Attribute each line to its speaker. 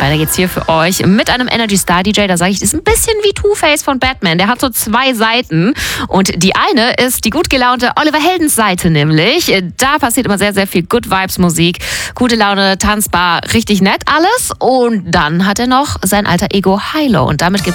Speaker 1: Weiter geht's hier für euch mit einem Energy Star DJ. Da sage ich, das ist ein bisschen wie Two-Face von Batman. Der hat so 2 Seiten. Und die eine ist die gut gelaunte Oliver Heldens Seite nämlich. Da passiert immer sehr, sehr viel Good Vibes Musik. Gute Laune, tanzbar, richtig nett alles. Und dann hat er noch sein alter Ego Hilo. Und damit gibt's